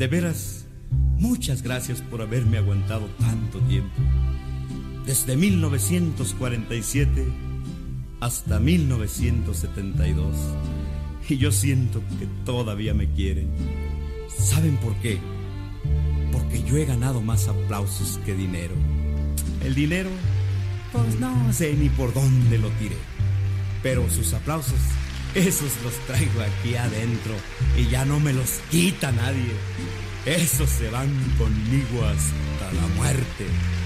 De veras, muchas gracias por haberme aguantado tanto tiempo. Desde 1947 hasta 1972. Y yo siento que todavía me quieren. ¿Saben por qué? Porque yo he ganado más aplausos que dinero. El dinero, pues no sé ni por dónde lo tiré. Pero sus aplausos, esos los traigo aquí adentro y ya no me los quita nadie. Esos se van conmigo hasta la muerte.